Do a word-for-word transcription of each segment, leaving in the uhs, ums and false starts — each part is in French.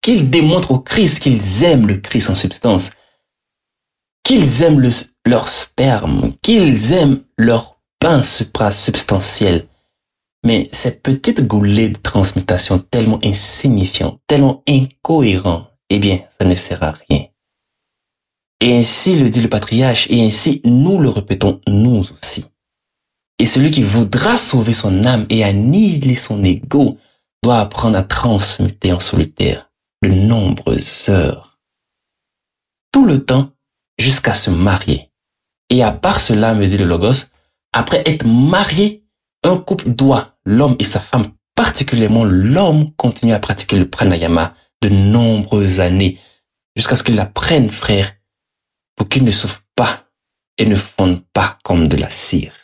qu'ils démontrent au Christ qu'ils aiment le Christ en substance, qu'ils aiment le, leur sperme, qu'ils aiment leur pain suprasubstantiel. Mais ces petites goulées de transmutation tellement insignifiantes, tellement incohérentes, eh bien, ça ne sert à rien. Et ainsi le dit le patriarche, et ainsi nous le répétons nous aussi. Et celui qui voudra sauver son âme et annihiler son ego doit apprendre à transmuter en solitaire de nombreuses heures. Tout le temps jusqu'à se marier. Et à part cela, me dit le Logos, après être marié, un couple doit, l'homme et sa femme, particulièrement l'homme, continuer à pratiquer le pranayama de nombreuses années, jusqu'à ce qu'il apprenne, frère, pour qu'il ne souffre pas et ne fonde pas comme de la cire.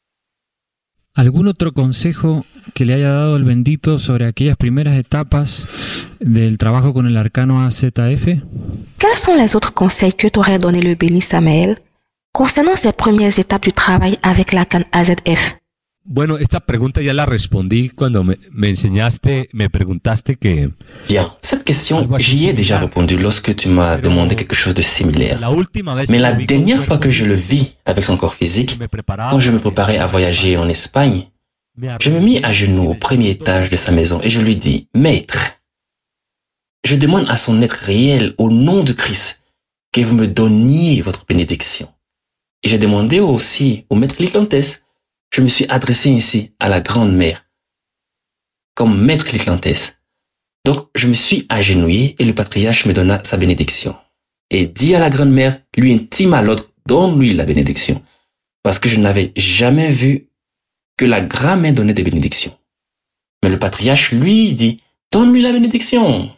¿Algún otro consejo que le haya dado el bendito sobre aquellas primeras etapas del trabajo con el arcano A Z F? Quels sont les autres conseils que t'aurait donné le béni Samael concernant ces premières étapes du travail avec l'arcane A Z F? Bueno, esta pregunta ya la respondí cuando me, me enseñaste, me preguntaste que... Bien, cette question, j'y ai déjà répondu lorsque tu m'as demandé quelque chose de similaire. Mais la dernière fois que je le vis avec son corps physique, quand je me préparais à voyager en Espagne, je me mis à genoux au premier étage de sa maison et je lui dis, « Maître, je demande à son être réel, au nom de Christ, que vous me donniez votre bénédiction. » Et j'ai demandé aussi au maître Litlantes. Je me suis adressé ainsi à la grande mère, comme maître Litlantes. Donc, je me suis agenouillé et le patriarche me donna sa bénédiction. Et dit à la grande mère, lui intime à l'autre, donne-lui la bénédiction. Parce que je n'avais jamais vu que la grand-mère donnait des bénédictions. Mais le patriarche, lui, dit, donne-lui la bénédiction.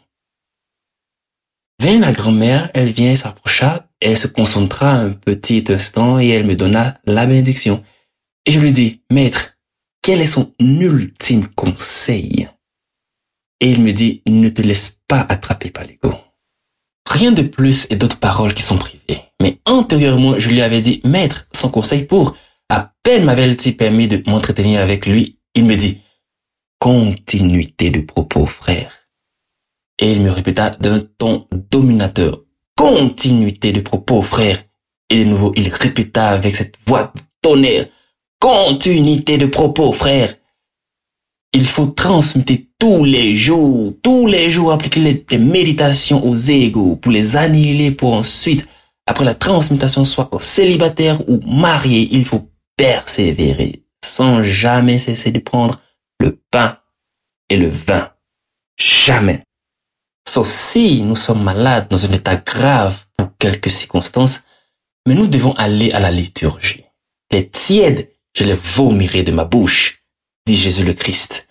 Vint la grand-mère, elle vient, s'approcha, elle se concentra un petit instant et elle me donna la bénédiction. Et je lui dis, maître, quel est son ultime conseil? Et il me dit, ne te laisse pas attraper par l'ego. Rien de plus et d'autres paroles qui sont privées. Mais antérieurement, je lui avais dit, maître, son conseil pour, à peine m'avait-il permis de m'entretenir avec lui, il me dit, continuité de propos, frère. Et il me répéta d'un ton dominateur, continuité de propos, frère. Et de nouveau, il répéta avec cette voix de tonnerre, continuité de propos, frère. Il faut transmuter tous les jours, tous les jours, appliquer les, les méditations aux égos pour les annihiler pour ensuite, après la transmutation, soit célibataire ou marié, il faut persévérer sans jamais cesser de prendre le pain et le vin. Jamais. Sauf si nous sommes malades dans un état grave pour quelques circonstances, mais nous devons aller à la liturgie. Les tièdes, je les vomirai de ma bouche, dit Jésus le Christ.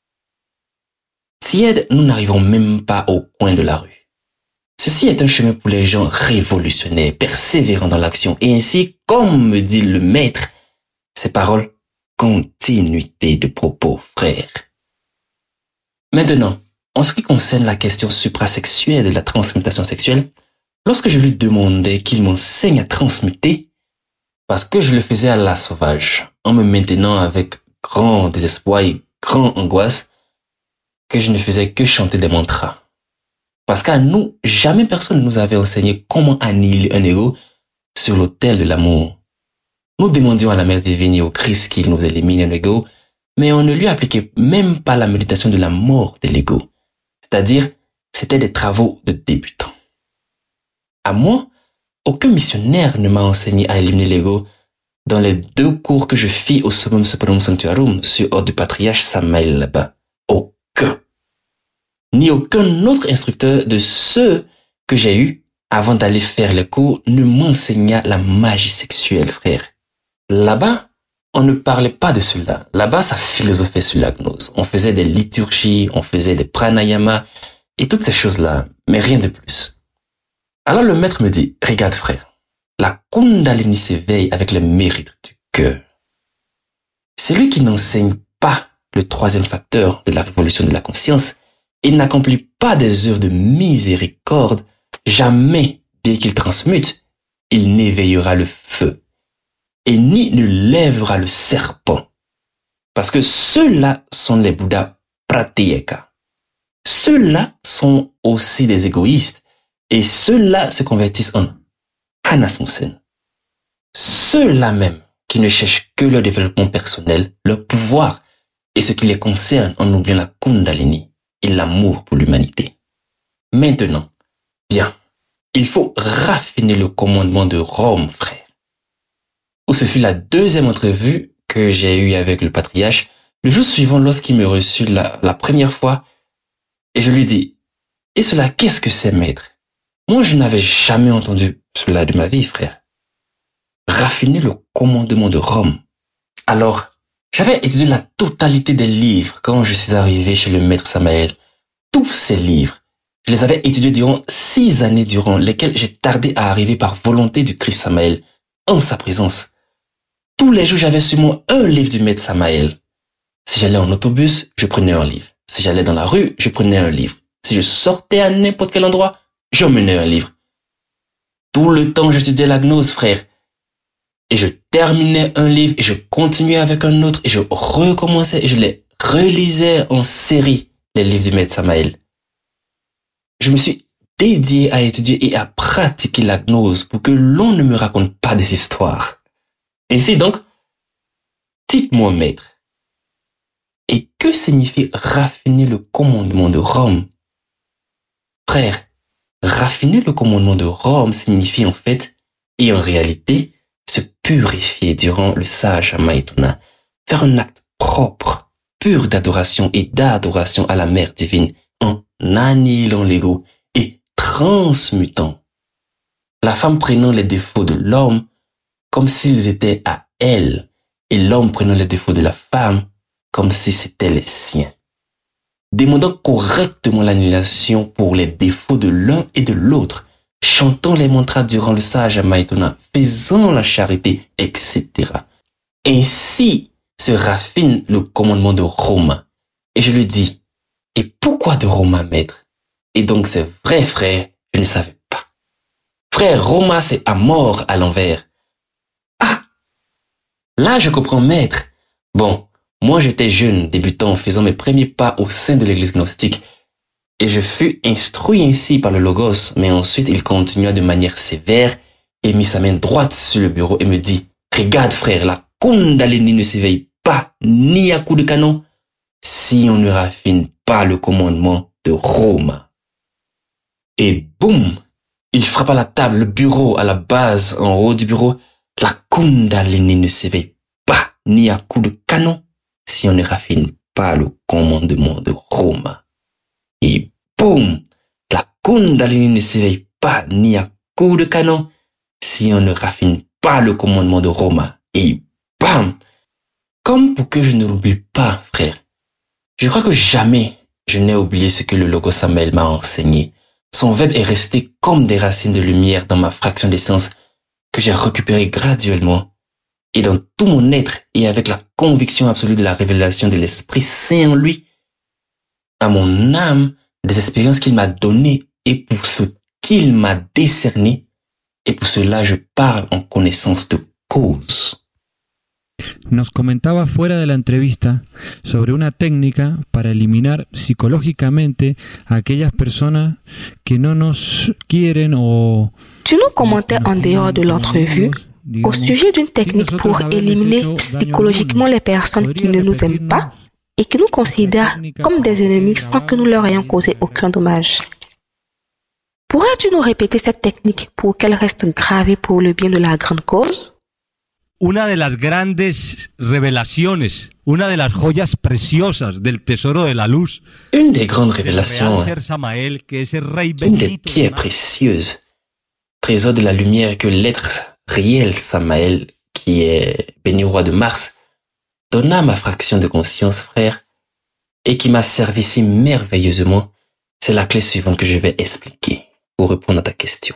Tièdes, nous n'arrivons même pas au coin de la rue. Ceci est un chemin pour les gens révolutionnaires, persévérants dans l'action. Et ainsi, comme me dit le maître, ces paroles, continuité de propos, frère. Maintenant, en ce qui concerne la question suprasexuelle de la transmutation sexuelle, lorsque je lui demandais qu'il m'enseigne à transmuter, parce que je le faisais à la sauvage, en me maintenant avec grand désespoir et grand angoisse, que je ne faisais que chanter des mantras. Parce qu'à nous, jamais personne ne nous avait enseigné comment annihiler un ego sur l'autel de l'amour. Nous demandions à la Mère divine et au Christ qu'il nous élimine un ego, mais on ne lui appliquait même pas la méditation de la mort de l'ego. C'est-à-dire, c'était des travaux de débutants. À moi, aucun missionnaire ne m'a enseigné à éliminer l'ego dans les deux cours que je fis au Summum Superum Sanctuarum sur ordre du patriarche Samael là-bas. Aucun. Ni aucun autre instructeur de ceux que j'ai eus avant d'aller faire les cours ne m'enseigna la magie sexuelle, frère. Là-bas, on ne parlait pas de cela. Là-bas, ça philosophait sur la gnose. On faisait des liturgies, on faisait des pranayama et toutes ces choses-là, mais rien de plus. Alors le maître me dit, regarde frère, la Kundalini s'éveille avec les mérites du cœur. Celui qui n'enseigne pas le troisième facteur de la révolution de la conscience et n'accomplit pas des œuvres de miséricorde, jamais, dès qu'il transmute, il n'éveillera le feu et ni ne lèvera le serpent. Parce que ceux-là sont les Bouddhas pratyeka. ceux-là sont aussi des égoïstes et ceux-là se convertissent en Hanasmussen. Ceux-là même qui ne cherchent que leur développement personnel, leur pouvoir et ce qui les concerne en oubliant la Kundalini et l'amour pour l'humanité. Maintenant, bien, il faut raffiner le commandement de Rome, frère. Où ce fut la deuxième entrevue que j'ai eue avec le patriarche, le jour suivant lorsqu'il me reçut la, la première fois, et je lui dis, « Et cela, qu'est-ce que c'est, maître? Moi, je n'avais jamais entendu cela de ma vie, frère. » Raffiner le commandement de Rome. Alors, j'avais étudié la totalité des livres quand je suis arrivé chez le maître Samael. Tous ces livres, je les avais étudiés durant six années durant lesquelles j'ai tardé à arriver par volonté du Christ Samael, en sa présence. Tous les jours, j'avais sur moi un livre du maître Samael. Si j'allais en autobus, je prenais un livre. Si j'allais dans la rue, je prenais un livre. Si je sortais à n'importe quel endroit, j'emmenais un livre. Tout le temps, j'étudiais la gnose, frère. Et je terminais un livre et je continuais avec un autre et je recommençais et je les relisais en série, les livres du maître Samael. Je me suis dédié à étudier et à pratiquer la gnose pour que l'on ne me raconte pas des histoires. Ainsi donc, dites-moi, maître, et que signifie raffiner le commandement de Rome? Frère, raffiner le commandement de Rome signifie en fait, et en réalité, se purifier durant le sage Maituna, faire un acte propre, pur d'adoration et d'adoration à la Mère divine, en annihilant l'ego et transmutant. La femme prenant les défauts de l'homme comme s'ils étaient à elle, et l'homme prenant les défauts de la femme comme si c'était les siens. Demandant correctement l'annulation pour les défauts de l'un et de l'autre, chantant les mantras durant le sage Maituna, faisant la charité, et cetera. Ainsi se raffine le commandement de Roma. Et je lui dis, et pourquoi de Roma, maître? Et donc c'est vrai, frère, je ne savais pas. Frère, Roma, c'est à mort à l'envers. Ah! Là, je comprends, maître. Bon, moi j'étais jeune, débutant, faisant mes premiers pas au sein de l'église gnostique, et je fus instruit ainsi par le Logos, mais ensuite il continua de manière sévère et mit sa main droite sur le bureau et me dit, « Regarde frère, la Kundalini ne s'éveille pas ni à coup de canon si on ne raffine pas le commandement de Rome. » Et boum, il frappa la table, le bureau à la base, en haut du bureau. « La Kundalini ne s'éveille pas ni à coup de canon si on ne raffine pas le commandement de Rome. » Et boum, la Kundalini ne s'éveille pas ni à coup de canon si on ne raffine pas le commandement de Rome. Et bam, comme pour que je ne l'oublie pas, frère. Je crois que jamais je n'ai oublié ce que le Logos Samael m'a enseigné. Son verbe est resté comme des racines de lumière dans ma fraction d'essence que j'ai récupérée graduellement et dans tout mon être et avec la conviction absolue de la révélation de l'Esprit Saint en lui, à mon âme, des expériences qu'il m'a données et pour ce qu'il m'a décerné, et pour cela je parle en connaissance de cause. Nos comentaba fuera de la entrevista sobre una técnica para eliminar psicológicamente a aquellas personas que no nos quieren o... Tu nous commentais en dehors de l'entrevue au sujet d'une technique pour éliminer psychologiquement les personnes qui ne nous aiment pas et qui nous considèrent comme des ennemis sans que nous leur ayons causé aucun dommage. Pourrais-tu nous répéter cette technique pour qu'elle reste gravée pour le bien de la grande cause? Una de las grandes revelaciones, una de las joyas preciosas del tesoro de la luz. Une des grandes révélations, une des pierres précieuses, trésor de la lumière que l'être réel Samael, qui est béni roi de Mars, donna à ma fraction de conscience, frère, et qui m'a servi si merveilleusement, c'est la clé suivante que je vais expliquer pour répondre à ta question.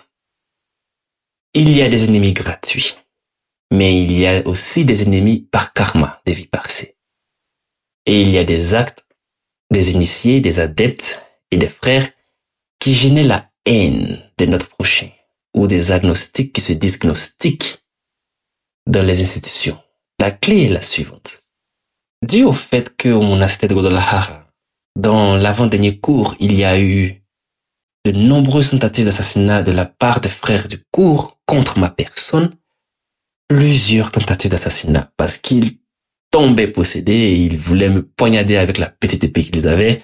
Il y a des ennemis gratuits. Mais il y a aussi des ennemis par karma des vies passées. Et il y a des actes, des initiés, des adeptes et des frères qui gênaient la haine de notre prochain, ou des agnostiques qui se disent gnostiques dans les institutions. La clé est la suivante. Dû au fait qu'au monastère de Guadalajara, Dans l'avant-dernier cours, il y a eu de nombreuses tentatives d'assassinat de la part des frères du cours contre ma personne. Plusieurs tentatives d'assassinat parce qu'ils tombaient possédés et ils voulaient me poignarder avec la petite épée qu'ils avaient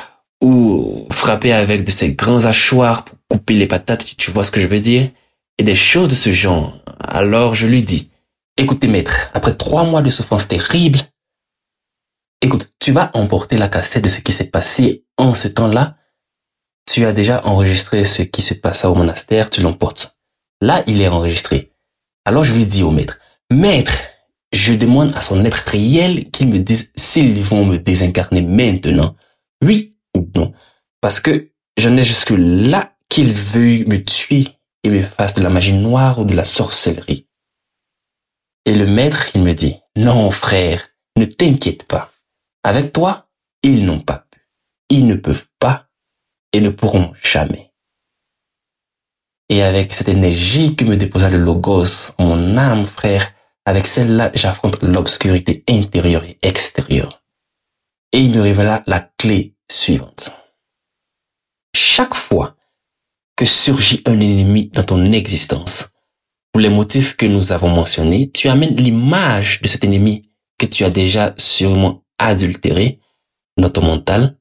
ou frapper avec de ces grands hachoirs pour couper les patates, tu vois ce que je veux dire, et des choses de ce genre. Alors je lui dis, écoutez maître, après trois mois de souffrance terrible, écoute, tu vas emporter la cassette de ce qui s'est passé en ce temps-là. Tu as déjà enregistré ce qui se passa au monastère, tu l'emportes. Là, il est enregistré. Alors je lui dis au maître, maître, je demande à son être réel qu'il me dise s'ils vont me désincarner maintenant, oui ou non. Parce que j'en ai jusque là qu'il veuille me tuer et me fasse de la magie noire ou de la sorcellerie. Et le maître, il me dit, non frère, ne t'inquiète pas. Avec toi, ils n'ont pas pu. Ils ne peuvent pas et ne pourront jamais. Et avec cette énergie que me déposa le Logos, mon âme, frère, avec celle-là, j'affronte l'obscurité intérieure et extérieure. Et il me révéla la clé suivante. Chaque fois que surgit un ennemi dans ton existence, pour les motifs que nous avons mentionnés, tu amènes l'image de cet ennemi que tu as déjà sûrement adultéré dans ton mental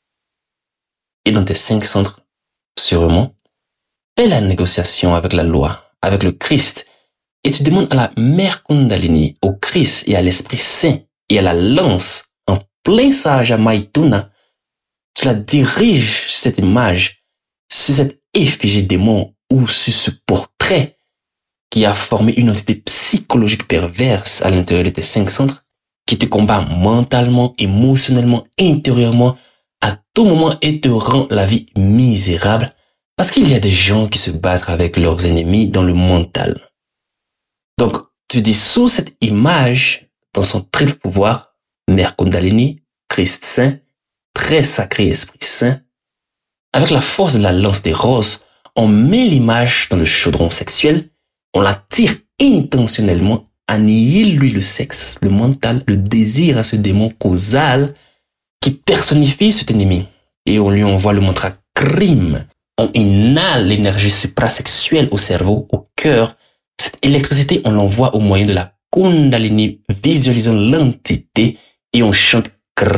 et dans tes cinq centres sûrement. Fais la négociation avec la loi, avec le Christ, et tu demandes à la mère Kundalini, au Christ et à l'Esprit Saint et à la lance en plein Sahaja Maituna, tu la diriges sur cette image, sur cette effigie démon ou sur ce portrait qui a formé une entité psychologique perverse à l'intérieur de tes cinq centres qui te combat mentalement, émotionnellement, intérieurement, à tout moment et te rend la vie misérable parce qu'il y a des gens qui se battent avec leurs ennemis dans le mental. Donc, tu dissous cette image dans son triple pouvoir, Mère Kundalini, Christ Saint, très sacré Esprit Saint. Avec la force de la lance des roses, on met l'image dans le chaudron sexuel, on la tire intentionnellement, annihile-lui le sexe, le mental, le désir à ce démon causal qui personnifie cet ennemi. Et on lui envoie le mantra crime. On inhale l'énergie suprasexuelle au cerveau, au cœur. Cette électricité, on l'envoie au moyen de la Kundalini, visualisant l'entité et on chante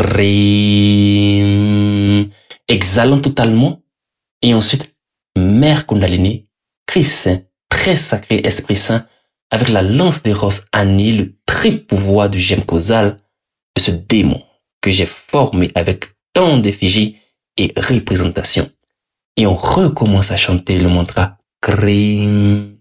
crime, exhalant totalement. Et ensuite, Mère Kundalini, Christ Saint, très sacré Esprit Saint, avec la lance des roses annihile le triple pouvoir du gemme causal de ce démon que j'ai formé avec tant d'effigies et représentations. Et on recommence à chanter le mantra crime.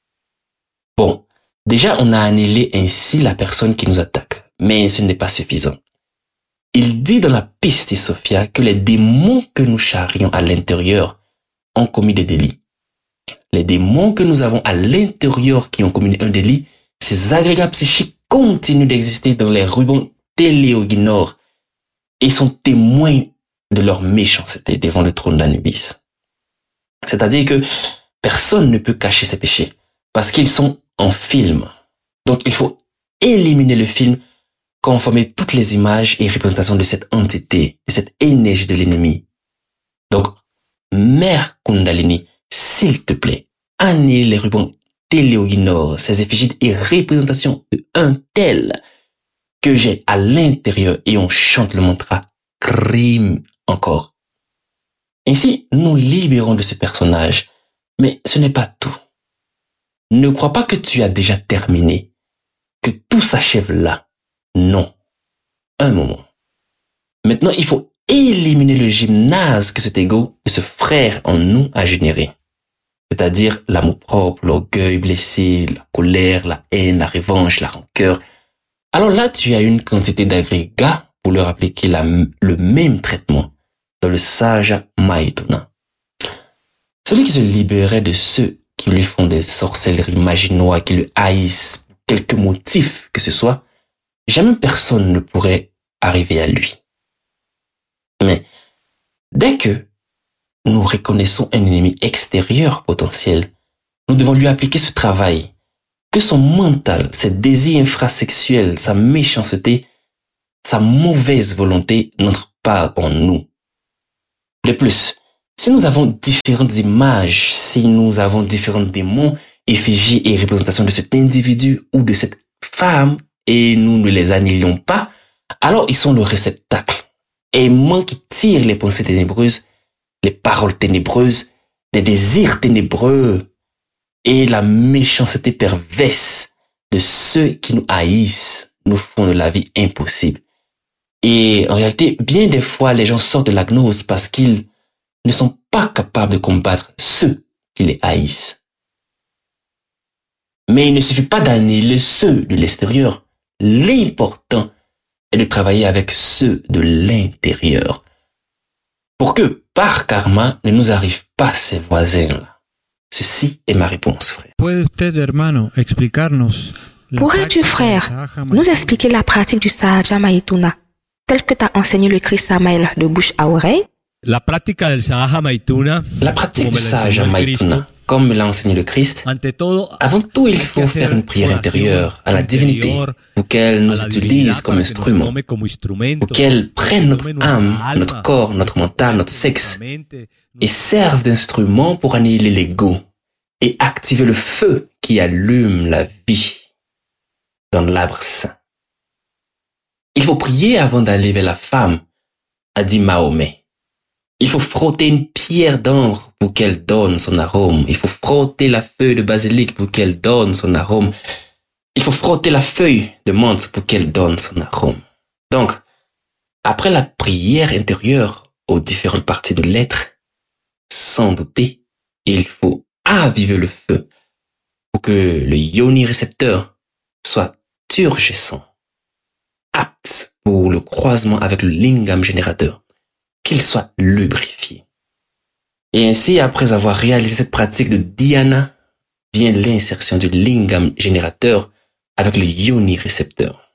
Bon, déjà on a annihilé ainsi la personne qui nous attaque, mais ce n'est pas suffisant. Il dit dans la Pistis Sophia que les démons que nous charrions à l'intérieur ont commis des délits. Les démons que nous avons à l'intérieur qui ont commis un délit, ces agrégats psychiques continuent d'exister dans les rubans téléoginores et sont témoins de leur méchanceté devant le trône d'Anubis. C'est-à-dire que personne ne peut cacher ses péchés parce qu'ils sont en film. Donc il faut éliminer le film, conformer toutes les images et représentations de cette entité, de cette énergie de l'ennemi. Donc, Mère Kundalini, s'il te plaît, annule les rubans téléoginores, ces effigies et représentations de un tel que j'ai à l'intérieur et on chante le mantra crime encore. Ainsi, nous libérons de ce personnage, mais ce n'est pas tout. Ne crois pas que tu as déjà terminé, que tout s'achève là. Non. Un moment. Maintenant, il faut éliminer le gymnase que cet ego, que ce frère en nous a généré. C'est-à-dire l'amour-propre, l'orgueil blessé, la colère, la haine, la revanche, la rancœur. Alors là, tu as une quantité d'agrégats pour leur appliquer la, le même traitement dans le Sahaja Maituna. Celui qui se libérait de ceux qui lui font des sorcelleries, magie noire, qui le haïssent, quelque motif que ce soit, jamais personne ne pourrait arriver à lui. Mais dès que nous reconnaissons un ennemi extérieur potentiel, nous devons lui appliquer ce travail, que son mental, ses désirs infrasexuels, sa méchanceté, sa mauvaise volonté n'entrent pas en nous. De plus, si nous avons différentes images, si nous avons différents démons, effigies et représentations de cet individu ou de cette femme, et nous ne les annihilons pas, alors ils sont le réceptacle. Aimant qui tire les pensées ténébreuses, les paroles ténébreuses, les désirs ténébreux et la méchanceté perverse de ceux qui nous haïssent, nous font de la vie impossible. Et en réalité, bien des fois, les gens sortent de la gnose parce qu'ils ne sont pas capables de combattre ceux qui les haïssent. Mais il ne suffit pas d'annihiler ceux de l'extérieur. L'important est de travailler avec ceux de l'intérieur pour que, par karma, ne nous arrivent pas ces voisins-là. Ceci est ma réponse, frère. Pourrais-tu, frère, nous expliquer la pratique du Sahaja Maituna, telle que t'a enseigné le Christ Samael de bouche à oreille? La pratique del Sahaja Maituna, La pratique du Sahaja Maituna, comme l'a enseigné le Christ, avant tout, il faut faire une prière intérieure à la divinité pour qu'elle nous utilise comme instrument, pour qu'elle prenne notre âme, notre corps, notre mental, notre sexe et serve d'instrument pour annihiler l'ego et activer le feu qui allume la vie dans l'arbre saint. Il faut prier avant d'aller vers la femme, a dit Mahomet. Il faut frotter une pierre d'ambre pour qu'elle donne son arôme. Il faut frotter la feuille de basilic pour qu'elle donne son arôme. Il faut frotter la feuille de menthe pour qu'elle donne son arôme. Donc, après la prière intérieure aux différentes parties de l'être, sans douter, il faut aviver le feu pour que le yoni récepteur soit turgescent, apte pour le croisement avec le lingam générateur, qu'il soit lubrifié. Et ainsi, après avoir réalisé cette pratique de dhyana, vient l'insertion du lingam générateur avec le yoni récepteur.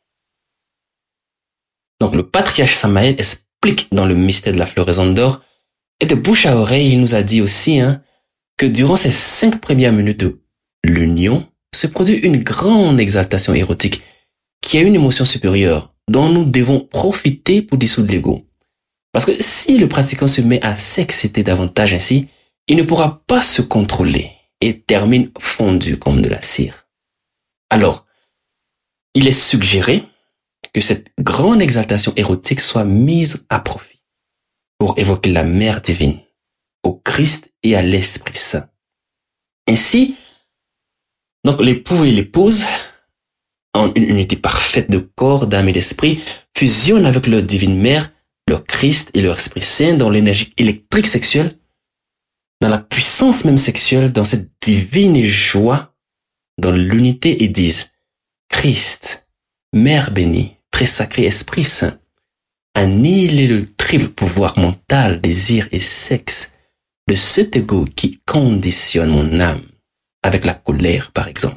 Donc le patriarche Samael explique dans le mystère de la floraison d'or, et de bouche à oreille, il nous a dit aussi hein, que durant ces cinq premières minutes de l'union, se produit une grande exaltation érotique qui a une émotion supérieure dont nous devons profiter pour dissoudre l'ego. Parce que si le pratiquant se met à s'exciter davantage ainsi, il ne pourra pas se contrôler et termine fondu comme de la cire. Alors, il est suggéré que cette grande exaltation érotique soit mise à profit pour évoquer la Mère divine, au Christ et à l'Esprit Saint. Ainsi, donc l'époux et l'épouse, en une unité parfaite de corps, d'âme et d'esprit, fusionnent avec leur divine mère, leur Christ et leur Esprit Saint dans l'énergie électrique sexuelle, dans la puissance même sexuelle, dans cette divine joie, dans l'unité et disent « Christ, Mère bénie, très sacré Esprit Saint, annihilez le triple pouvoir mental, désir et sexe de cet ego qui conditionne mon âme, avec la colère par exemple. »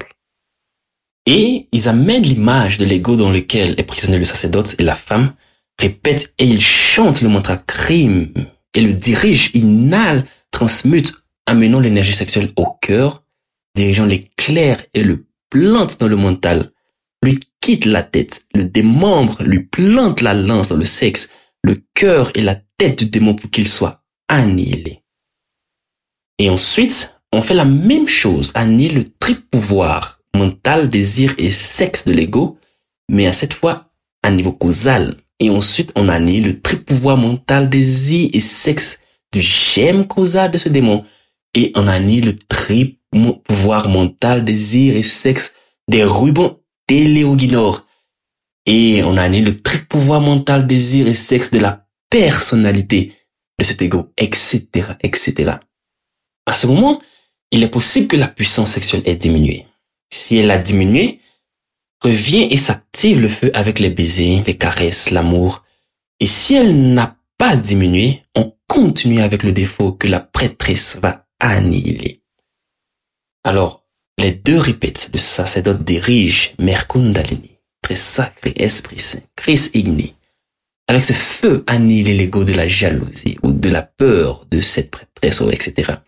Et ils amènent l'image de l'ego dans lequel est prisonnier le sacerdote et la femme, répètent et ils chantent le mantra Krim et le dirigent, inhalent, transmutent, amenant l'énergie sexuelle au cœur, dirigeant l'éclair et le plante dans le mental, lui quitte la tête, le démembre, lui plante la lance dans le sexe, le cœur et la tête du démon pour qu'il soit annihilé. Et ensuite, on fait la même chose, annihiler le triple pouvoir mental, désir et sexe de l'ego, mais à cette fois à niveau causal. Et ensuite, on annihile le triple pouvoir mental, désir et sexe du gemme causal de ce démon. Et on annihile le triple pouvoir mental, désir et sexe des rubans téléoguinor. Et on annihile le triple pouvoir mental, désir et sexe de la personnalité de cet ego, et cetera, et cetera. À ce moment, il est possible que la puissance sexuelle ait diminué. Si elle a diminué, revient et s'active le feu avec les baisers, les caresses, l'amour. Et si elle n'a pas diminué, on continue avec le défaut que la prêtresse va annihiler. Alors, les deux répètent, le sacerdote dirige Mère Kundalini, très sacré Esprit Saint, Christ Igni, avec ce feu annihiler l'ego de la jalousie ou de la peur de cette prêtresse, et cetera.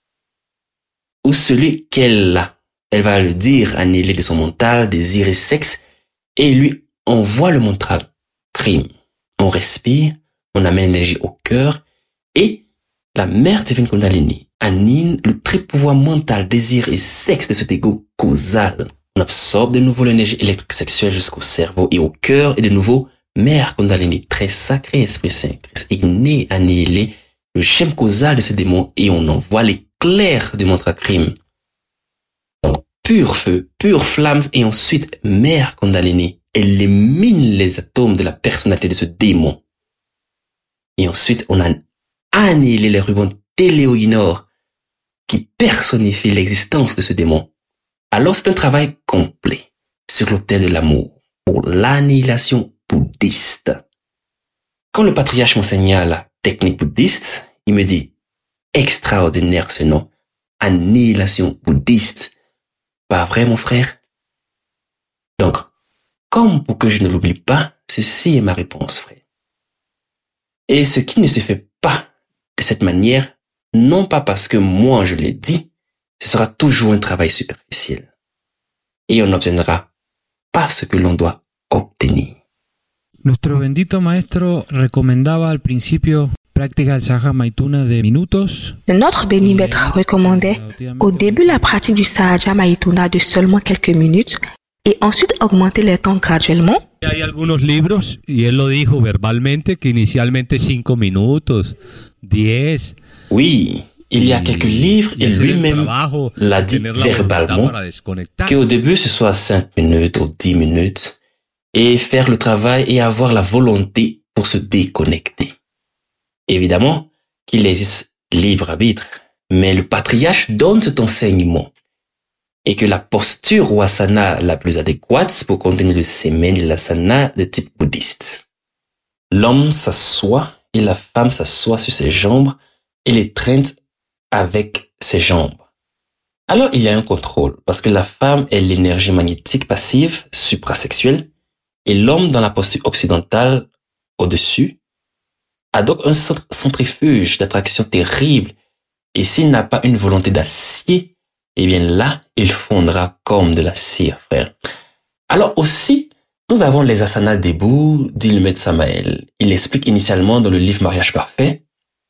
Ou celui qu'elle a. Elle va le dire, annihiler de son mental, désir et sexe, et lui envoie le mental. Crime. On respire, on amène l'énergie au cœur et la mère divine Kundalini anime le très-pouvoir mental, désir et sexe de cet ego causal. On absorbe de nouveau l'énergie électrique sexuelle jusqu'au cerveau et au cœur et de nouveau mère Kundalini, très sacré, Esprit Saint, Christ igné, annihilé le gemme causal de ce démon et on envoie l'éclair du mantra crime. Donc, pur feu, pure flamme et ensuite mère Kundalini élimine les atomes de la personnalité de ce démon. Et ensuite, on a annihilé les rubans téléoïnores qui personnifient l'existence de ce démon. Alors, c'est un travail complet sur l'autel de l'amour pour l'annihilation bouddhiste. Quand le patriarche m'enseigna la technique bouddhiste, il me dit « Extraordinaire ce nom, annihilation bouddhiste. Pas vrai, mon frère ?» Donc, comme pour que je ne l'oublie pas, ceci est ma réponse, frère. Et ce qui ne se fait pas de cette manière, non pas parce que moi je l'ai dit, ce sera toujours un travail superficiel. Et on n'obtiendra pas ce que l'on doit obtenir. Nuestro bendito maestro recomendaba al principio práctica del Sahaja Maituna de minutos. Notre béni maître recommandait au début la pratique du Sahaja Maituna de seulement quelques minutes et ensuite augmenter les temps graduellement. Hay algunos libros, y él lo dijo verbalmente, que inicialmente cinco minutos, diez. Oui, il y a quelques livres et lui-même l'a dit verbalement qu'au début ce soit cinq minutes ou dix minutes et faire le travail et avoir la volonté pour se déconnecter. Évidemment qu'il existe libre arbitre, mais le patriarche donne cet enseignement et que la posture ou asana la plus adéquate pour contenir le semen est l'asana de type bouddhiste. L'homme s'assoit et la femme s'assoit sur ses jambes et les traîne avec ses jambes. Alors il y a un contrôle parce que la femme est l'énergie magnétique passive suprasexuelle et l'homme dans la posture occidentale au-dessus a donc un centrifuge d'attraction terrible et s'il n'a pas une volonté d'acier, eh bien là, il fondra comme de la cire, frère. Alors aussi, nous avons les asanas debout, dit le maître Samael. Il explique initialement dans le livre Mariage Parfait,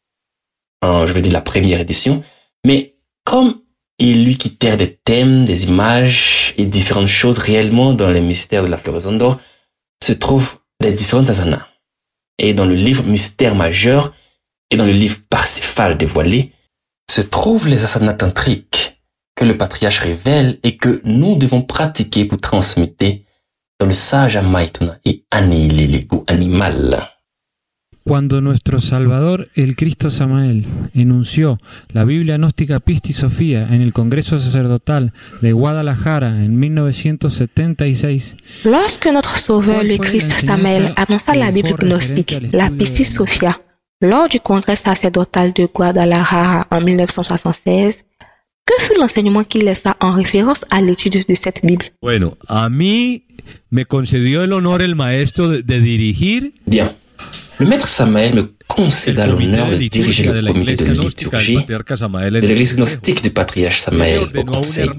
en, je veux dire la première édition, mais comme il lui quittait des thèmes, des images et différentes choses réellement dans les mystères de la floraison d'or, se trouvent les différentes asanas. Et dans le livre Mystère majeur et dans le livre Parsifal dévoilé, se trouvent les asanas tantriques que le patriarche révèle et que nous devons pratiquer pour transmuter dans le Sahaja Maituna et annihiler l'ego animal. Cuando nuestro Salvador, el Cristo Samael, enunció la Biblia gnóstica Pistis Sophia en el Congreso Sacerdotal de Guadalajara en mille neuf cent soixante-seize, lorsque notre Sauveur, le Christ Samael, annonça la Bible gnostique, la Pistis Sophia, lors du Congrès sacerdotal de Guadalajara en mille neuf cent soixante-seize, que fut l'enseignement qu'il laissa en référence à l'étude de cette Bible? Bueno, a mí me concedió el honor el maestro de, de dirigir. Bien. Le maître Samael me concéda l'honneur de diriger le comité de liturgie de l'église gnostique du patriarche Samael au conseil.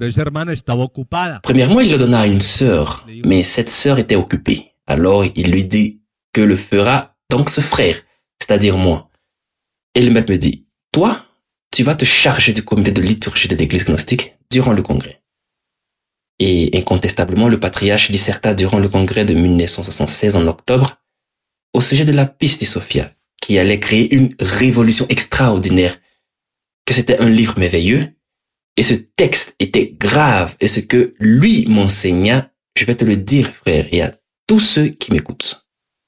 Premièrement, il le donna à une sœur, mais cette sœur était occupée. Alors, il lui dit que le fera donc ce frère, c'est-à-dire moi. Et le maître me dit, toi, tu vas te charger du comité de liturgie de l'église gnostique durant le congrès. Et incontestablement, le patriarche disserta durant le congrès de mille neuf cent soixante-seize en octobre au sujet de la Pistis Sophia, qui allait créer une révolution extraordinaire, que c'était un livre merveilleux, et ce texte était grave, et ce que lui m'enseigna, je vais te le dire, frère, et à tous ceux qui m'écoutent.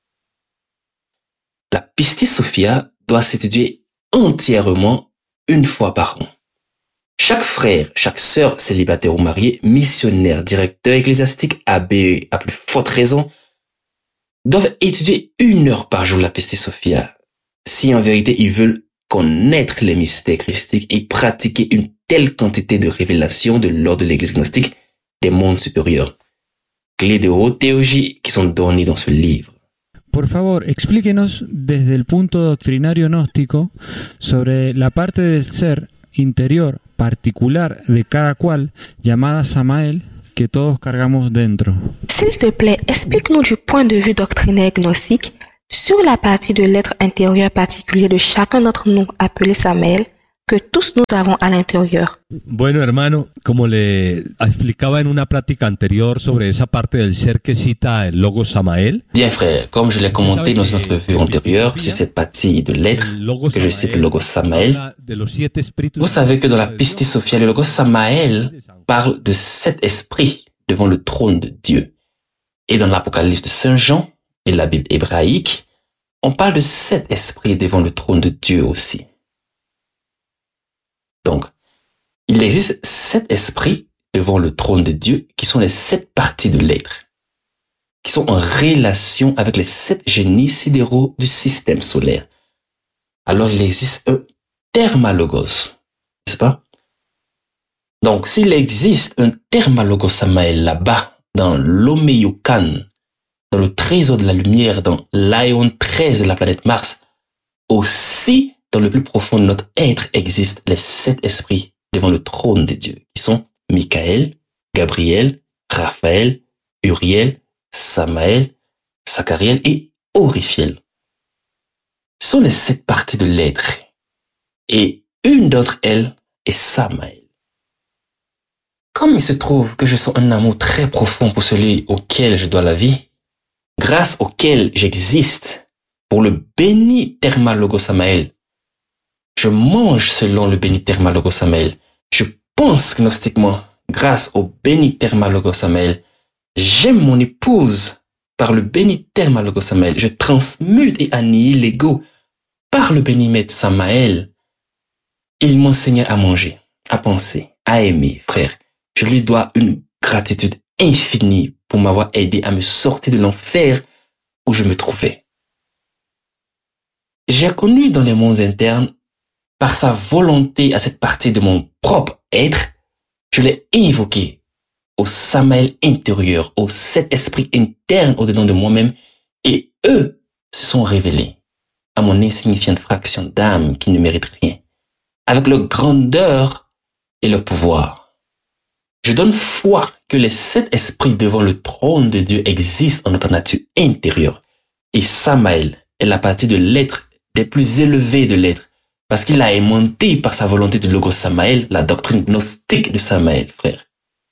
La Pistis Sophia doit s'étudier entièrement une fois par an. Chaque frère, chaque sœur célibataire ou marié, missionnaire, directeur ecclésiastique, abbé, à plus forte raison, doivent étudier une heure par jour la Pistis Sophia, si en vérité ils veulent connaître les mystères christiques et pratiquer une telle quantité de révélations de l'ordre de l'église gnostique des mondes supérieurs. Clés de haute théologie qui sont données dans ce livre. Por favor, explíquenos desde el punto doctrinario gnóstico sobre la parte del ser interior particular de cada cual, llamada Samael, que todos cargamos dentro. S'il te plaît, explique-nous du point de vue doctrinaire gnostique sur la partie de l'être intérieur particulier de chacun d'entre nous appelé Samael, que tous nous avons à l'intérieur. Bueno, hermano, como le explicaba en una plática anterior sobre esa parte del ser que cita el logo Samael. Bien, frère, comme je l'ai commenté dans une entrevue antérieure sur cette partie de l'être que je cite le logo Samael, vous savez que dans la Pistis Sophia, le logo Samael parle de sept esprits devant le trône de Dieu. Et dans l'Apocalypse de Saint Jean et la Bible hébraïque, on parle de sept esprits devant le trône de Dieu aussi. Donc, il existe sept esprits devant le trône de Dieu qui sont les sept parties de l'être, qui sont en relation avec les sept génies sidéraux du système solaire. Alors, il existe un thermalogos, n'est-ce pas? Donc, s'il existe un thermalogos Samael là-bas, dans l'Omeyukan, dans le trésor de la lumière, dans l'Aïon treize de la planète Mars, aussi, dans le plus profond de notre être existent les sept esprits devant le trône de Dieu, qui sont Michael, Gabriel, Raphaël, Uriel, Samaël, Zachariel et Orifiel. Ce sont les sept parties de l'être. Et une d'entre elles est Samaël. Comme il se trouve que je sens un amour très profond pour celui auquel je dois la vie, grâce auquel j'existe, pour le béni Thermalogos Samael, je mange selon le béni Thermalogos Samael. Je pense gnostiquement grâce au béni Thermalogos Samael. J'aime mon épouse par le béni Thermalogos Samael. Je transmute et annihile l'ego par le béni Maître Samael. Il m'enseignait à manger, à penser, à aimer, frère. Je lui dois une gratitude infinie pour m'avoir aidé à me sortir de l'enfer où je me trouvais. J'ai connu dans les mondes internes, par sa volonté à cette partie de mon propre être, je l'ai invoqué au Samael intérieur, aux sept esprits internes au-dedans de moi-même, et eux se sont révélés à mon insignifiante fraction d'âme qui ne mérite rien, avec leur grandeur et leur pouvoir. Je donne foi que les sept esprits devant le trône de Dieu existent en notre nature intérieure, et Samael est la partie de l'être des plus élevés de l'être, parce qu'il a aimanté par sa volonté de logos Samael la doctrine gnostique de Samael, frère.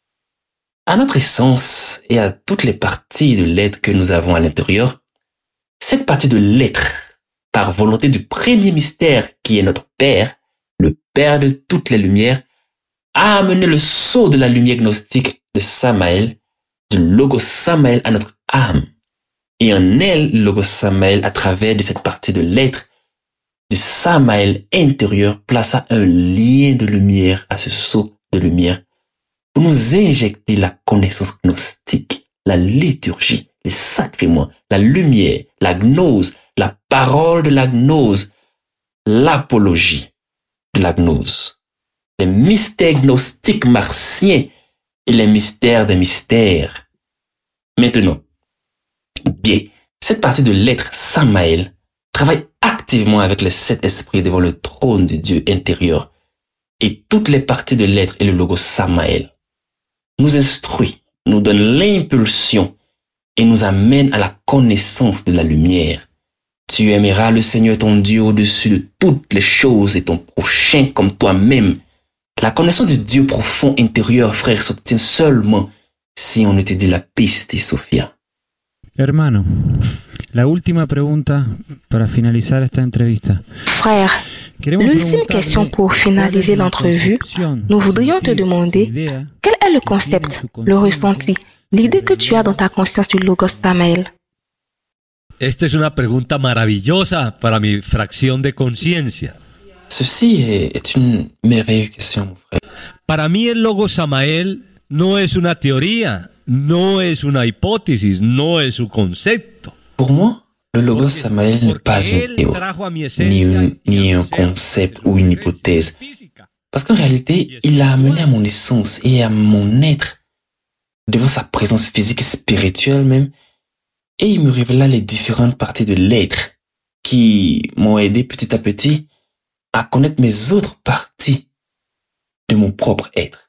À notre essence et à toutes les parties de l'être que nous avons à l'intérieur, cette partie de l'être, par volonté du premier mystère qui est notre Père, le Père de toutes les lumières, a amené le sceau de la lumière gnostique de Samael, du logos Samael à notre âme. Et en elle, le logos Samael, à travers de cette partie de l'être, du Samael intérieur, plaça un lien de lumière à ce sceau de lumière pour nous injecter la connaissance gnostique, la liturgie, les sacrements, la lumière, la gnose, la parole de la gnose, l'apologie de la gnose, les mystères gnostiques martiens et les mystères des mystères. Maintenant, bien, cette partie de l'être Samael travaille activement avec les sept esprits devant le trône de Dieu intérieur et toutes les parties de l'être et le logo Samael nous instruit, nous donne l'impulsion et nous amène à la connaissance de la lumière. Tu aimeras le Seigneur ton Dieu au-dessus de toutes les choses et ton prochain comme toi-même. La connaissance du Dieu profond intérieur, frère, s'obtient seulement si on étudie la Pistis Sophia. Hermano, la última pregunta para finalizar esta entrevista. Frère, l'ultime question pour finaliser l'entrevue, nous voudrions te demander quel est le concept, le ressenti, l'idée que tu as dans ta conscience du logos Samael. Esta es una pregunta maravillosa para mi fracción de conciencia. Ceci est, est une merveilleuse question, mon frère. Para mí el logos Samael no es una teoría, no es una hipótesis, no es un concepto. Pour moi, le logos Samael n'est pas une théorie, ni, une, ni un concept ou une hypothèse. Parce qu'en réalité, il a amené à mon essence et à mon être, devant sa présence physique et spirituelle même, et il me révéla les différentes parties de l'être qui m'ont aidé petit à petit à connaître mes autres parties de mon propre être.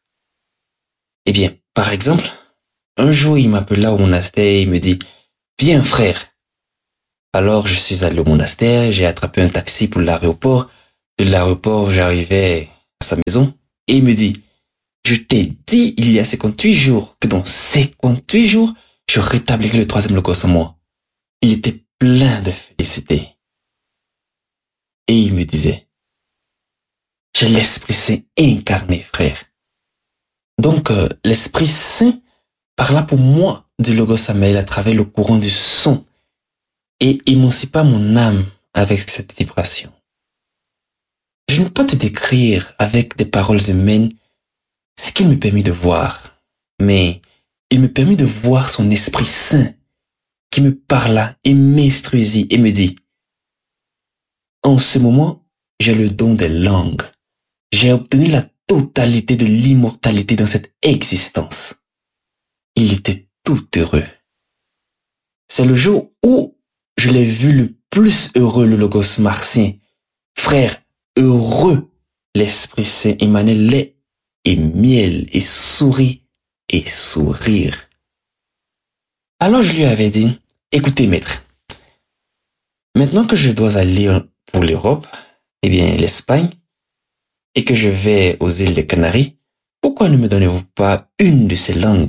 Eh bien, par exemple, un jour il m'appela au monastère et il me dit « Viens frère, Alors, je suis allé au monastère, j'ai attrapé un taxi pour l'aéroport. De l'aéroport, j'arrivais à sa maison et il me dit, je t'ai dit il y a cinquante-huit jours que dans cinquante-huit jours, je rétablirai le troisième logos en moi. Il était plein de félicité. Et il me disait, j'ai l'Esprit Saint incarné, frère. Donc, euh, l'Esprit Saint parla pour moi du logos Samael à travers le courant du son et émancipa mon âme avec cette vibration. Je ne peux pas te décrire avec des paroles humaines ce qu'il me permit de voir, mais il me permit de voir son Esprit Saint qui me parla et m'instruisit et me dit, en ce moment, j'ai le don des langues. J'ai obtenu la totalité de l'immortalité dans cette existence. Il était tout heureux. C'est le jour où je l'ai vu le plus heureux, le logos martien. Frère, heureux, l'Esprit Saint émanait lait et miel et souris et sourire. Alors je lui avais dit, écoutez maître, maintenant que je dois aller pour l'Europe, eh bien l'Espagne, et que je vais aux îles des Canaries, pourquoi ne me donnez-vous pas une de ces langues?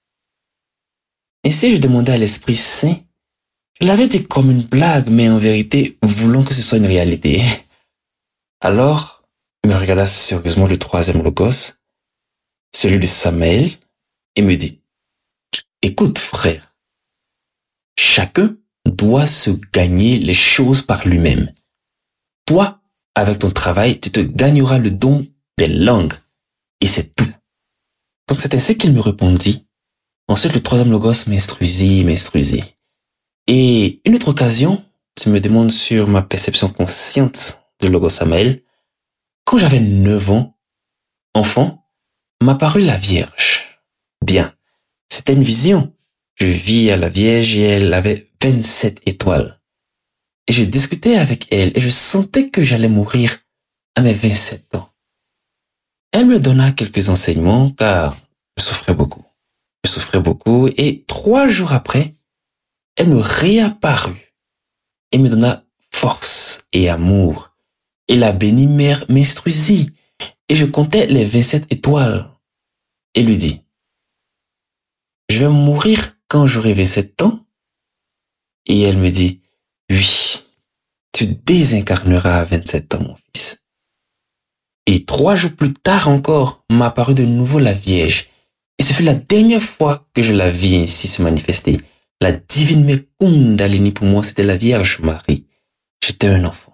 Et si je demandais à l'Esprit Saint, je l'avais dit comme une blague, mais en vérité, voulant que ce soit une réalité. Alors, il me regarda sérieusement le troisième logos, celui de Samael, et me dit, écoute frère, chacun doit se gagner les choses par lui-même. Toi, avec ton travail, tu te gagneras le don des langues, et c'est tout. Donc c'est ainsi qu'il me répondit. Ensuite, le troisième logos m'instruisit, m'instruisit. Et une autre occasion, tu me demandes sur ma perception consciente de logos Samael. Quand j'avais neuf ans, enfant, m'apparut la Vierge. Bien, c'était une vision. Je vis à la Vierge et elle avait vingt-sept étoiles. Et je discutais avec elle et je sentais que j'allais mourir à mes vingt-sept ans. Elle me donna quelques enseignements car je souffrais beaucoup. Je souffrais beaucoup et trois jours après, elle me réapparut et me donna force et amour. Et la bénie mère m'instruisit et je comptais les vingt-sept étoiles et lui dit, je vais mourir quand j'aurai vingt-sept ans? Et elle me dit, oui, tu désincarneras à vingt-sept ans, mon fils. Et trois jours plus tard encore, m'apparut de nouveau la Vierge. Et ce fut la dernière fois que je la vis ainsi se manifester. La divine mère Kundalini pour moi, c'était la Vierge Marie. J'étais un enfant.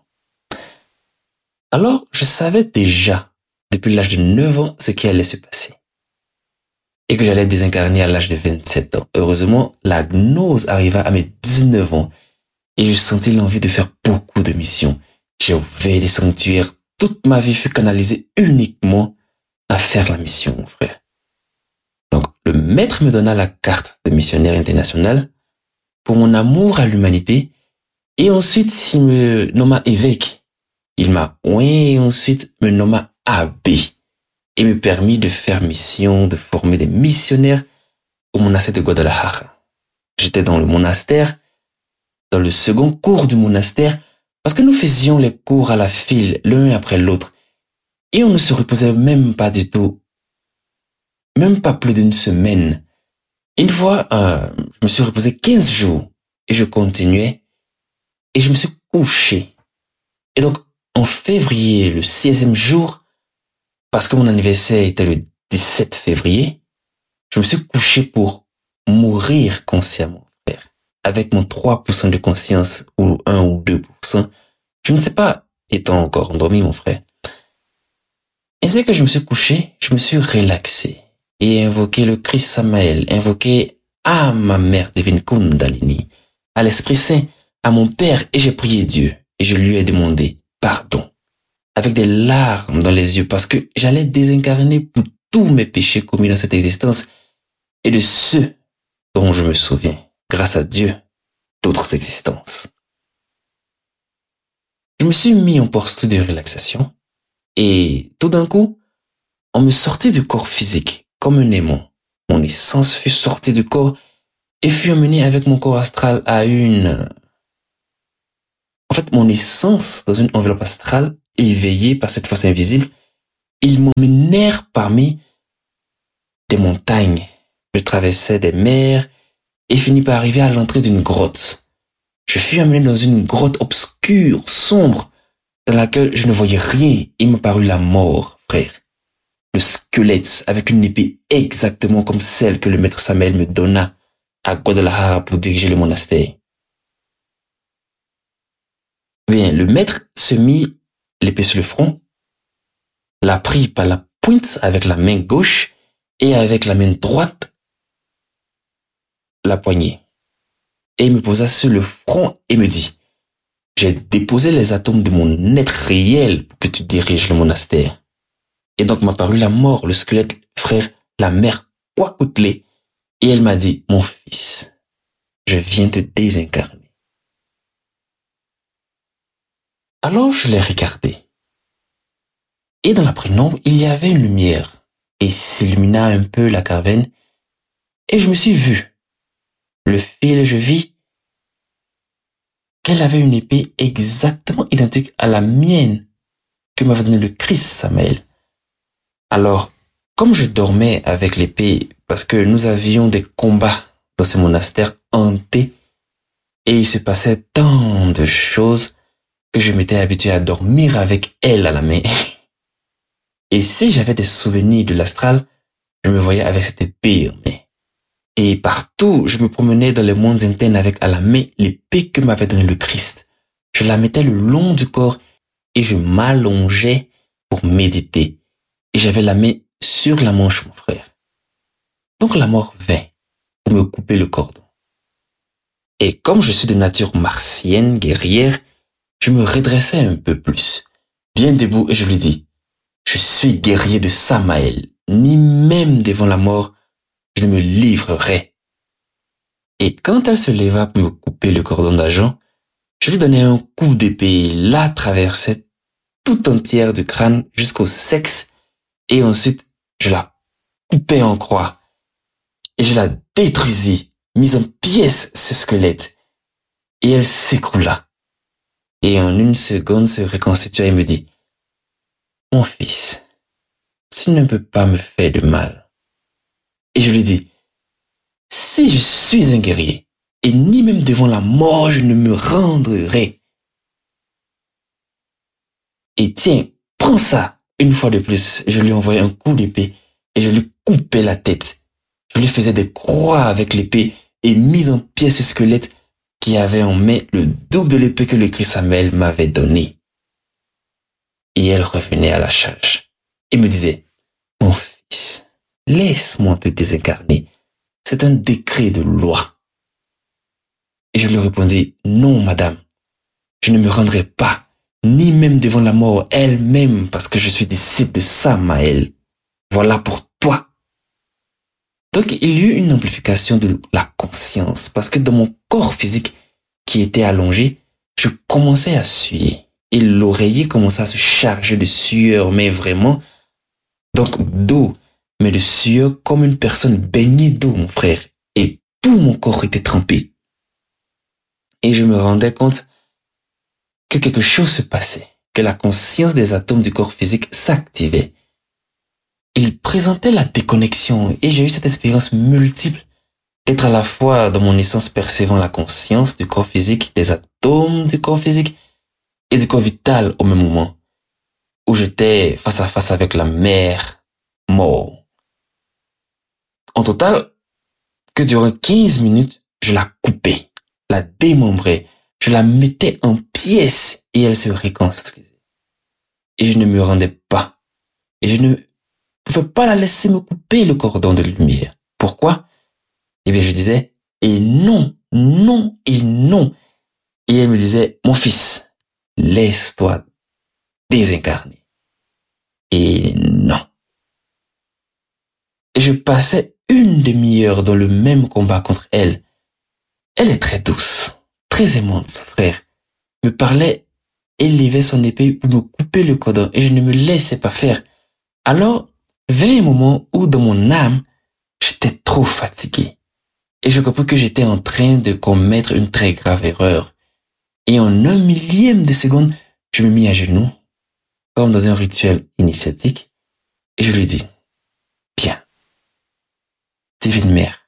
Alors, je savais déjà, depuis l'âge de neuf ans, ce qui allait se passer. Et que j'allais désincarner à l'âge de vingt-sept ans. Heureusement, la gnose arriva à mes dix-neuf ans. Et je sentis l'envie de faire beaucoup de missions. J'ai ouvert des sanctuaires. Toute ma vie fut canalisée uniquement à faire la mission, mon frère. Donc, le maître me donna la carte de missionnaire international pour mon amour à l'humanité. Et ensuite, il me nomma évêque. Il m'a oint et ensuite me nomma abbé. Et me permit de faire mission, de former des missionnaires au monastère de Guadalajara. J'étais dans le monastère, dans le second cours du monastère, parce que nous faisions les cours à la file, l'un après l'autre. Et on ne se reposait même pas du tout. Même pas plus d'une semaine. Une fois, euh, je me suis reposé quinze jours et je continuais et je me suis couché. Et donc, en février, le seizième jour, parce que mon anniversaire était le dix-sept février, je me suis couché pour mourir consciemment, frère. Avec mon trois pour cent de conscience ou un ou deux pour cent. Je ne sais pas, étant encore endormi, mon frère. Et c'est que je me suis couché, je me suis relaxé et invoqué le Christ Samael, invoqué à ma mère divine Kundalini, à l'Esprit Saint, à mon Père, et j'ai prié Dieu et je lui ai demandé pardon. Avec des larmes dans les yeux parce que j'allais désincarner pour tous mes péchés commis dans cette existence et de ceux dont je me souviens, grâce à Dieu, d'autres existences. Je me suis mis en posture de relaxation et tout d'un coup, on me sortit du corps physique comme un aimant. Mon essence fut sortie du corps et fut emmenée avec mon corps astral à une En fait, mon essence dans une enveloppe astrale, éveillée par cette force invisible, ils m'emmenèrent parmi des montagnes. Je traversais des mers et finis par arriver à l'entrée d'une grotte. Je fus amené dans une grotte obscure, sombre, dans laquelle je ne voyais rien. Il m'a paru la mort, frère. Le squelette avec une épée exactement comme celle que le maître Samuel me donna à Guadalajara pour diriger le monastère. Bien, le maître se mit l'épée sur le front, la prit par la pointe avec la main gauche et avec la main droite la poignée. Et il me posa sur le front et me dit, j'ai déposé les atomes de mon être réel pour que tu diriges le monastère. Et donc m'a paru la mort, le squelette, frère, la mère Kwakoutlé. Et elle m'a dit, mon fils, je viens te désincarner. Alors je l'ai regardé. Et dans la pénombre, il y avait une lumière. Et s'illumina un peu la caverne. Et je me suis vu. Le fil, je vis qu'elle avait une épée exactement identique à la mienne que m'avait donné le Christ Samuel. Alors, comme je dormais avec l'épée, parce que nous avions des combats dans ce monastère hanté, et il se passait tant de choses que je m'étais habitué à dormir avec elle à la main. Et si j'avais des souvenirs de l'astral, je me voyais avec cette épée en main. Et partout, je me promenais dans les mondes internes avec à la main l'épée que m'avait donné le Christ. Je la mettais le long du corps et je m'allongeais pour méditer. Et j'avais la main sur la manche, mon frère. Donc la mort vint pour me couper le cordon. Et comme je suis de nature martienne, guerrière, je me redressais un peu plus, bien debout, et je lui dis, je suis guerrier de Samaël, ni même devant la mort, je ne me livrerai. Et quand elle se leva pour me couper le cordon d'argent, je lui donnai un coup d'épée, la traversait tout entière du crâne jusqu'au sexe, et ensuite je la coupai en croix, et je la détruisis, mis en pièces ce squelette, et elle s'écroula. Et en une seconde se reconstitua et me dit, mon fils, tu ne peux pas me faire de mal. Et je lui dis, si je suis un guerrier, et ni même devant la mort je ne me rendrai. Et tiens, prends ça. Une fois de plus, je lui envoyais un coup d'épée et je lui coupais la tête. Je lui faisais des croix avec l'épée et mis en pièces ce squelette qui avait en main le double de l'épée que le Christ Samuel m'avait donné. Et elle revenait à la charge et me disait, mon fils, laisse-moi te désincarner. C'est un décret de loi. Et je lui répondis, non, madame, je ne me rendrai pas, ni même devant la mort elle-même, parce que je suis disciple de Samaël. Voilà pour toi. Donc il y eut une amplification de la conscience, parce que dans mon corps physique qui était allongé, je commençais à suer. Et l'oreiller commençait à se charger de sueur, mais vraiment, donc d'eau, mais de sueur comme une personne baignée d'eau, mon frère. Et tout mon corps était trempé. Et je me rendais compte que quelque chose se passait, que la conscience des atomes du corps physique s'activait. Il présentait la déconnexion et j'ai eu cette expérience multiple d'être à la fois dans mon essence percevant la conscience du corps physique, des atomes du corps physique et du corps vital au même moment, où j'étais face à face avec la mère mort. En total, que durant quinze minutes, je la coupais, la démembrais, je la mettais en pièces et elle se reconstruisait. Et je ne me rendais pas. Et je ne pouvais pas la laisser me couper le cordon de lumière. Pourquoi? Eh bien, je disais, et non, non, et non. Et elle me disait, mon fils, laisse-toi désincarner. Et non. Et je passais une demi-heure dans le même combat contre elle. Elle est très douce, très aimante, frère. Me parlait, élevait son épée pour me couper le cordon et je ne me laissais pas faire. Alors, vint un moment où dans mon âme, j'étais trop fatigué. Et je compris que j'étais en train de commettre une très grave erreur. Et en un millième de seconde, je me mis à genoux, comme dans un rituel initiatique, et je lui dis, bien, divine mère.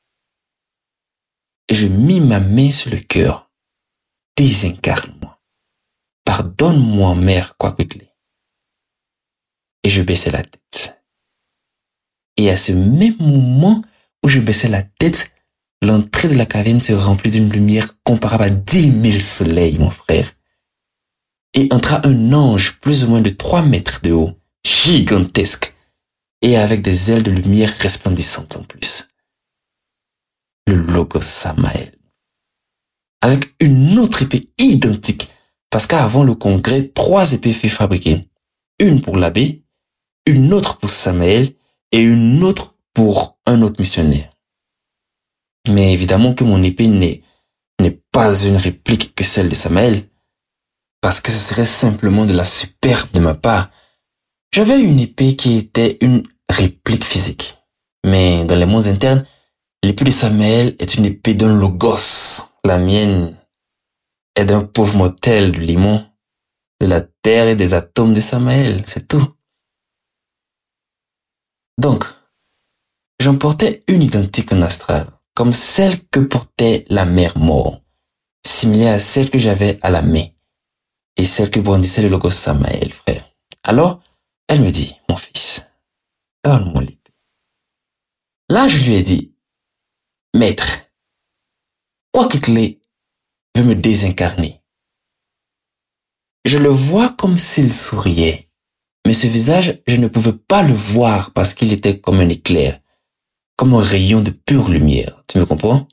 Et je mis ma main sur le cœur, désincarne-moi. Pardonne-moi, mère Kwakiutl. Et je baissais la tête. Et à ce même moment où je baissais la tête, l'entrée de la caverne se remplit d'une lumière comparable à dix mille soleils, mon frère. Et entra un ange plus ou moins de trois mètres de haut, gigantesque, et avec des ailes de lumière resplendissantes en plus. Le Logos Samael. Avec une autre épée identique, parce qu'avant le congrès, trois épées furent fabriquées. Une pour l'abbé, une autre pour Samael, et une autre pour un autre missionnaire. Mais évidemment que mon épée n'est, n'est pas une réplique que celle de Samael, parce que ce serait simplement de la superbe de ma part. J'avais une épée qui était une réplique physique. Mais dans les mondes internes, l'épée de Samael est une épée d'un logos. La mienne est d'un pauvre mortel du limon, de la terre et des atomes de Samael, c'est tout. Donc, j'en portais une identique en astral, comme celle que portait la mère mort, similaire à celle que j'avais à la main, et celle que brandissait le Logos Samael, frère. Alors, elle me dit, mon fils, donne-moi l'épée. Là, je lui ai dit, maître, Kwakiutl veut me désincarner. Je le vois comme s'il souriait, mais ce visage, je ne pouvais pas le voir parce qu'il était comme un éclair, comme un rayon de pure lumière. Tu me comprends?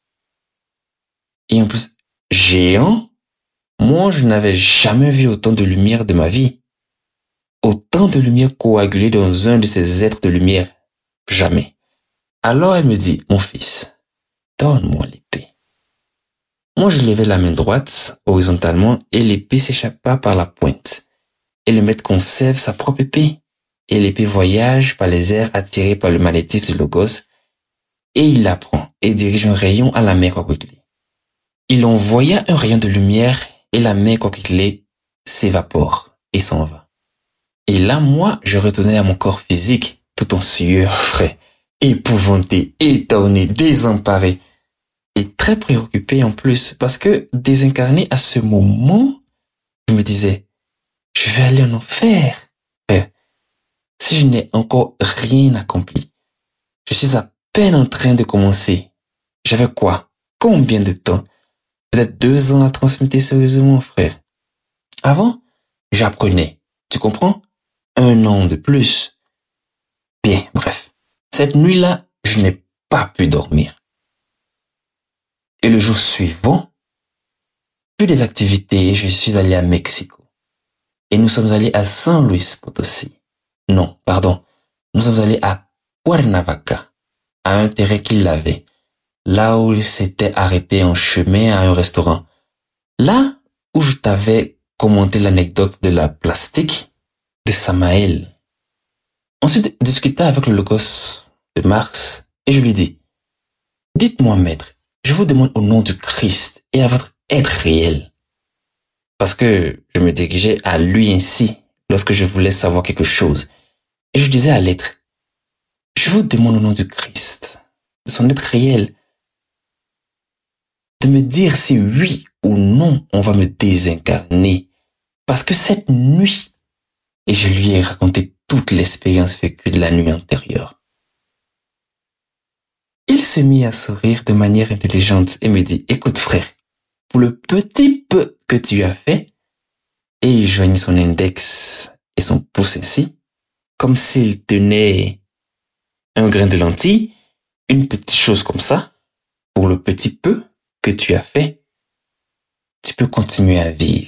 Et en plus, géant, moi, je n'avais jamais vu autant de lumière de ma vie. Autant de lumière coagulée dans un de ces êtres de lumière. Jamais. Alors elle me dit, mon fils, donne-moi l'épée. Moi, je levai la main droite, horizontalement, et l'épée s'échappa par la pointe. Et le maître conserve sa propre épée. Et l'épée voyage par les airs attirée par le magnétisme du Logos. Et il la prend et dirige un rayon à la mère Kwakiutl. Il envoya un rayon de lumière et la mère Kwakiutl s'évapore et s'en va. Et là, moi, je retournais à mon corps physique, tout en sueur, frère, épouvanté, étonné, désemparé, et très préoccupé en plus, parce que désincarné à ce moment, je me disais, je vais aller en enfer, frère, si je n'ai encore rien accompli. Je suis à peine en train de commencer. J'avais quoi? Combien de temps? Peut-être deux ans à transmettre sérieusement, frère. Avant, j'apprenais. Tu comprends? Un an de plus. Bien, bref. Cette nuit-là, je n'ai pas pu dormir. Et le jour suivant, plus des activités, je suis allé à Mexico. Et nous sommes allés à San Luis Potosí. Non, pardon. Nous sommes allés à Cuernavaca, à un terrain qu'il avait, là où il s'était arrêté en chemin à un restaurant. Là où je t'avais commenté l'anecdote de la plastique de Samael. Ensuite, discuta avec le Logos de Mars et je lui dis, dites-moi, maître, je vous demande au nom du Christ et à votre être réel. Parce que je me dirigeais à lui ainsi lorsque je voulais savoir quelque chose. Et je disais à l'être, je vous demande au nom du Christ, de son être réel, de me dire si oui ou non on va me désincarner. Parce que cette nuit, et je lui ai raconté toute l'expérience vécue de la nuit antérieure. Il se mit à sourire de manière intelligente et me dit, écoute frère, pour le petit peu que tu as fait, et il joignit son index et son pouce ainsi, comme s'il tenait un grain de lentilles, une petite chose comme ça, pour le petit peu que tu as fait, tu peux continuer à vivre.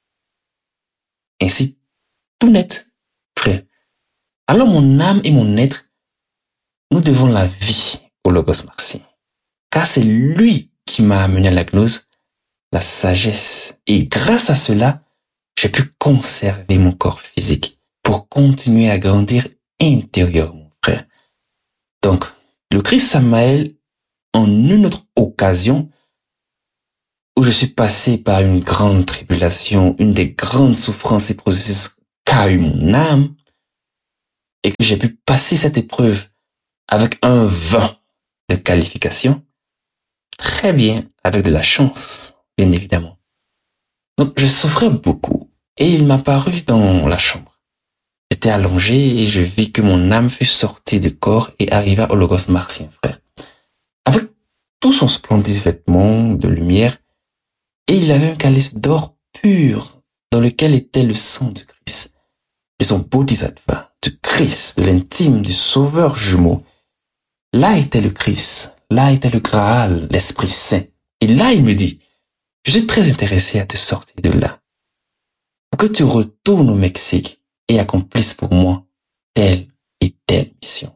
Ainsi, tout net, frère. Alors mon âme et mon être, nous devons la vie au Logos martien. Car c'est lui qui m'a amené à la gnose, la sagesse. Et grâce à cela, j'ai pu conserver mon corps physique pour continuer à grandir intérieurement, frère. Donc, le Christ Samael, en une autre occasion, où je suis passé par une grande tribulation, une des grandes souffrances et processus qu'a eu mon âme, et que j'ai pu passer cette épreuve avec un vingt de qualification, très bien, avec de la chance, bien évidemment. Donc, je souffrais beaucoup, et il m'a paru dans la chambre. J'étais allongé et je vis que mon âme fut sortie du corps et arriva au logos martien, frère. Avec tout son splendide vêtement de lumière, et il avait un calice d'or pur dans lequel était le sang du Christ, de son bodhisattva, du Christ, de l'intime, du sauveur jumeau. Là était le Christ, là était le Graal, l'Esprit Saint. Et là, il me dit, je suis très intéressé à te sortir de là, pour que tu retournes au Mexique et accomplisses pour moi telle et telle mission.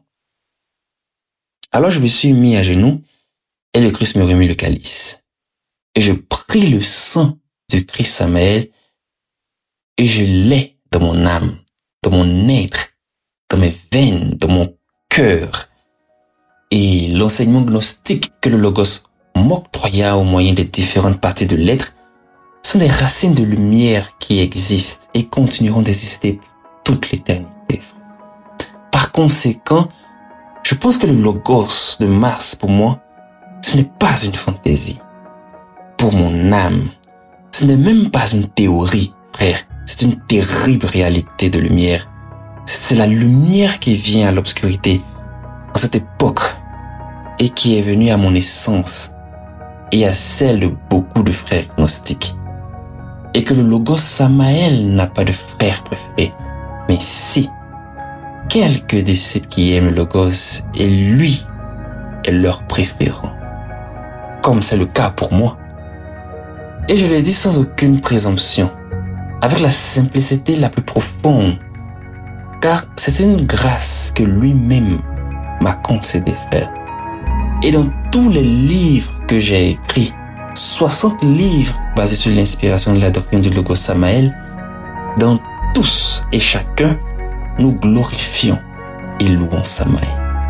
Alors je me suis mis à genoux et le Christ me remit le calice. Et je pris le sang du Christ Samaël et je l'ai dans mon âme, dans mon être, dans mes veines, dans mon cœur. Et l'enseignement gnostique que le Logos m'octroya au moyen des différentes parties de l'être sont des racines de lumière qui existent et continueront d'exister pour toute l'éternité. Par conséquent, je pense que le Logos de Mars, pour moi, ce n'est pas une fantaisie. Pour mon âme, ce n'est même pas une théorie, frère. C'est une terrible réalité de lumière. C'est la lumière qui vient à l'obscurité en cette époque et qui est venue à mon essence et à celle de beaucoup de frères gnostiques. Et que le Logos Samaël n'a pas de frère préféré, mais si quelques disciples qui aiment le Logos et lui est leur préférant, comme c'est le cas pour moi. Et je le dis sans aucune présomption, avec la simplicité la plus profonde, car c'est une grâce que lui-même m'a concédée, frère. Et dans tous les livres que j'ai écrits, soixante livres basés sur l'inspiration de la doctrine du Logos Samaël, dans tous et chacun, nous glorifions et louons Samaël.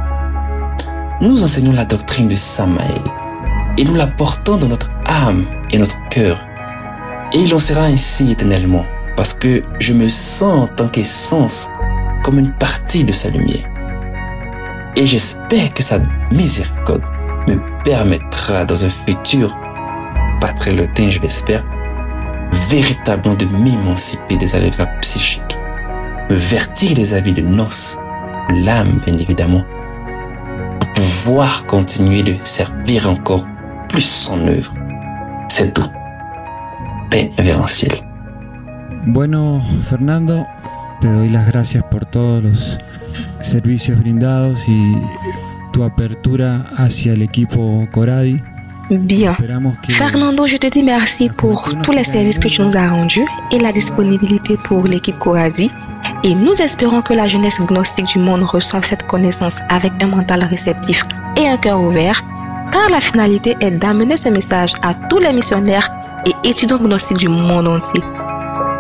Nous enseignons la doctrine de Samaël et nous la portons dans notre âme et notre cœur. Et il en sera ainsi éternellement, parce que je me sens en tant qu'essence comme une partie de sa lumière. Et j'espère que sa miséricorde me permettra dans un futur, pas très lointain je l'espère, véritablement de m'émanciper des agrégates psychiques, me vertir des habits de noces, de l'âme bien évidemment, pour pouvoir continuer de servir encore plus son œuvre. C'est tout. Paix révérentielle. Bueno, Fernando, te doy las gracias por todos los servicios brindados y tu apertura hacia el equipo Coradi. Bien. Fernando, je te dis merci pour tous les services que tu nous as rendus et la disponibilité pour l'équipe Coradi. Et nous espérons que la jeunesse gnostique du monde reçoive cette connaissance avec un mental réceptif et un cœur ouvert, car la finalité est d'amener ce message à tous les missionnaires et étudiants gnostiques du monde entier.